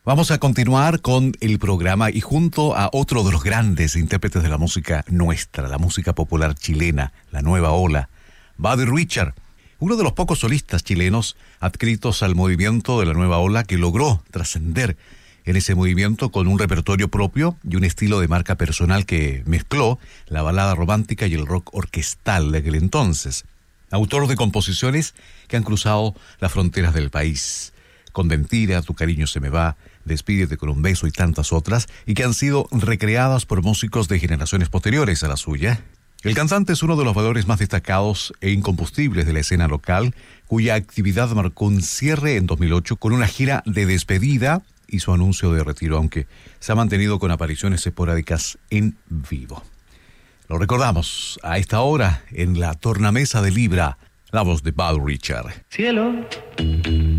Vamos a continuar con el programa y junto a otro de los grandes intérpretes de la música nuestra, la música popular chilena, la nueva ola, Buddy Richard, uno de los pocos solistas chilenos adscritos al movimiento de la nueva ola que logró trascender en ese movimiento con un repertorio propio y un estilo de marca personal que mezcló la balada romántica y el rock orquestal de aquel entonces. Autor de composiciones que han cruzado las fronteras del país. Con Mentira, Tu cariño se me va, Despídete con un beso y tantas otras, y que han sido recreadas por músicos de generaciones posteriores a la suya. El cantante es uno de los valores más destacados e incombustibles de la escena local, cuya actividad marcó un cierre en 2008 con una gira de despedida y su anuncio de retiro, aunque se ha mantenido con apariciones esporádicas en vivo. Lo recordamos a esta hora en la tornamesa de Libra, la voz de Buddy Richard. Cielo.